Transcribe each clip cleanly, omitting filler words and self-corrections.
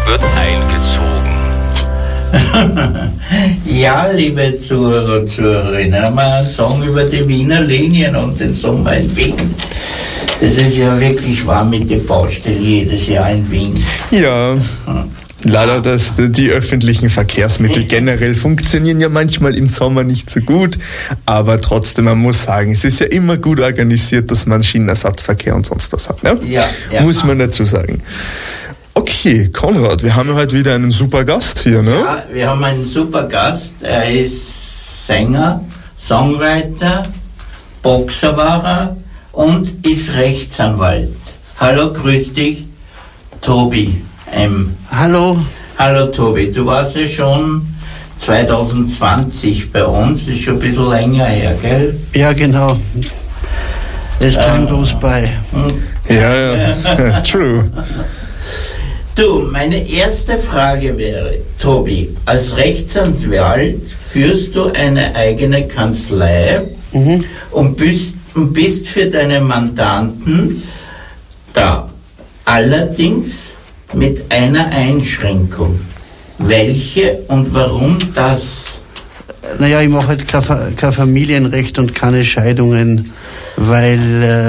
wird eingezogen. Ja, liebe Zuhörer, Zuhörerinnen, haben wir einen Song über die Wiener Linien und den Sommer in Wien. Das ist ja wirklich wahr mit der Baustelle jedes Jahr in Wien. Ja. Leider, dass die öffentlichen Verkehrsmittel generell funktionieren ja manchmal im Sommer nicht so gut, aber trotzdem, man muss sagen, es ist ja immer gut organisiert, dass man Schienenersatzverkehr und sonst was hat, ne? Ja. Muss man dazu sagen. Okay, Konrad, wir haben heute wieder einen super Gast hier, ne? Ja, wir haben einen super Gast. Er ist Sänger, Songwriter, Boxer war er und ist Rechtsanwalt. Hallo, grüß dich, Tobi M. Hallo. Hallo Tobi, du warst ja schon 2020 bei uns, ist schon ein bisschen länger her, gell? Ja, genau. As time goes by. Ja, true. Du, meine erste Frage wäre, Tobi, als Rechtsanwalt führst du eine eigene Kanzlei und bist für deine Mandanten da. Allerdings mit einer Einschränkung. Welche und warum das? Naja, ich mache halt kein Familienrecht und keine Scheidungen, weil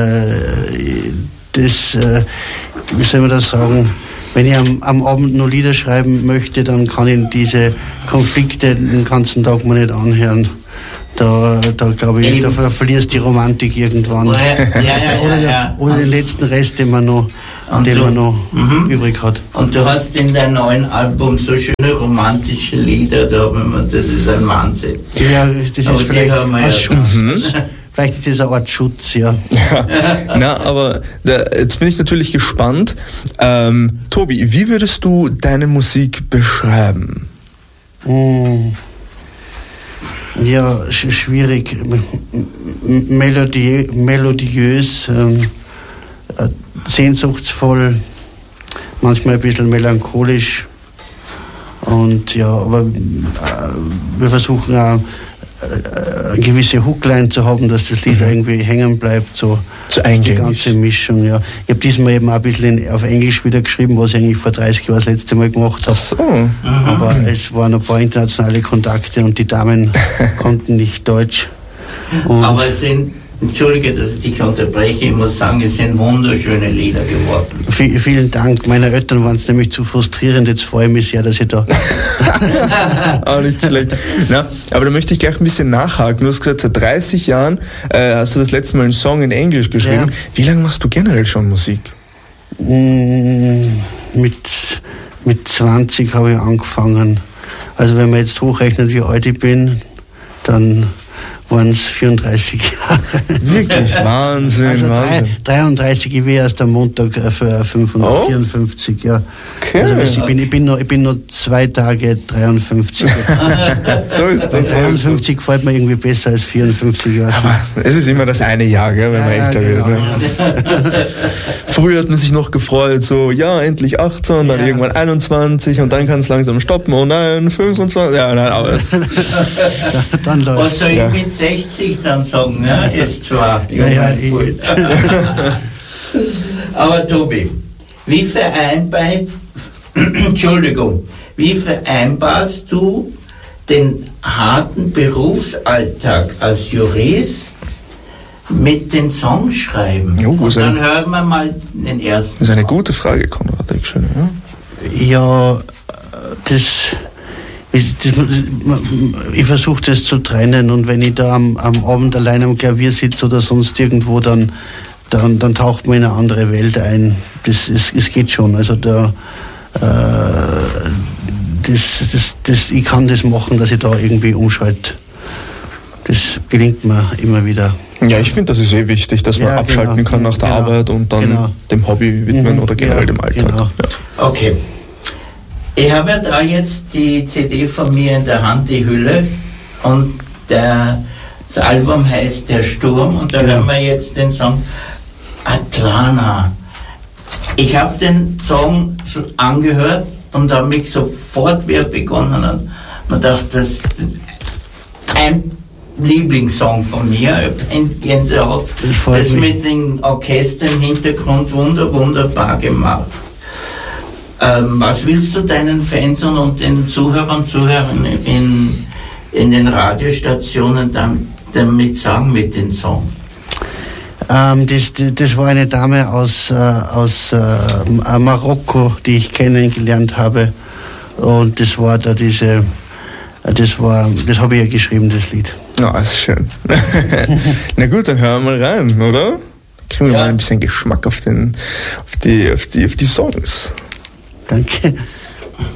wie soll man das sagen, wenn ich am Abend noch Lieder schreiben möchte, dann kann ich diese Konflikte den ganzen Tag mal nicht anhören. Da glaube ich, da verlierst die Romantik irgendwann. Oder den letzten Rest, den man noch übrig hat. Und du hast in deinem neuen Album so schöne romantische Lieder, das ist ein Wahnsinn. Ja, das ist vielleicht was Schutz. Vielleicht ist es eine Art Schutz, ja. Na, aber jetzt bin ich natürlich gespannt. Tobi, wie würdest du deine Musik beschreiben? Ja, schwierig. Melodiös, sehnsuchtsvoll, manchmal ein bisschen melancholisch. Und ja, aber wir versuchen auch eine gewisse Hookline zu haben, dass das Lied irgendwie hängen bleibt, so die ganze Mischung, ja. Ich habe diesmal eben auch ein bisschen auf Englisch wieder geschrieben, was ich eigentlich vor 30 Jahren das letzte Mal gemacht habe. So. Aber es waren ein paar internationale Kontakte und die Damen konnten nicht Deutsch. Aber es sind, entschuldige, dass ich dich unterbreche, ich muss sagen, es sind wunderschöne Lieder geworden. Vielen Dank. Meine Eltern waren es nämlich zu frustrierend. Jetzt freue ich mich sehr, dass ich da... Auch nicht schlecht. Na, aber da möchte ich gleich ein bisschen nachhaken. Du hast gesagt, seit 30 Jahren hast du das letzte Mal einen Song in Englisch geschrieben. Ja. Wie lange machst du generell schon Musik? Mit 20 habe ich angefangen. Also wenn man jetzt hochrechnet, wie alt ich bin, dann waren es 34 Jahre. Wirklich? Wahnsinn, also Wahnsinn. 33, ich wäre erst am Montag für 554, ja. Okay. Also ich bin noch 2 Tage 53. So ist das. 53 gefällt mir irgendwie besser als 54 Jahre. Aber es ist immer das eine Jahr, gell, wenn man älter wird. Ne? Früher hat man sich noch gefreut, so, ja, endlich 18, dann irgendwann 21 und dann kann es langsam stoppen. Oh nein, 25, ja, nein, aber dann läuft. Was soll ich mit 60 dann sagen, ne? Ist zwar gut. Aber Tobi, wie vereinbarst du den harten Berufsalltag als Jurist mit den Songschreiben? Und dann hören wir mal den ersten. Das ist eine gute Frage, Konrad. Ja, ich versuche das zu trennen, und wenn ich da am Abend allein am Klavier sitze oder sonst irgendwo, dann taucht man in eine andere Welt ein. Es geht schon. Also ich kann das machen, dass ich da irgendwie umschalte. Das gelingt mir immer wieder. Ja, ich finde, das ist wichtig, dass man abschalten kann nach der Arbeit und dann dem Hobby widmen oder generell dem Alltag. Genau. Ja. Okay. Ich habe ja da jetzt die CD von mir in der Hand, die Hülle, und das Album heißt Der Sturm, und da hören wir jetzt den Song Atlana. Ich habe den Song angehört und habe mich sofort, wie er begonnen hat, man dachte, das ist ein Lieblingssong von mir, in Gänsehaut, das mit dem Orchester im Hintergrund wunderbar gemacht. Was willst du deinen Fans und den Zuhörern und Zuhörern in den Radiostationen damit sagen mit dem Song? Das war eine Dame aus Marokko, die ich kennengelernt habe. Und das war da das habe ich ja geschrieben, das Lied. Ja, das ist schön. Na gut, dann hören wir mal rein, oder? Kriegen wir mal ein bisschen Geschmack auf die Songs. Danke.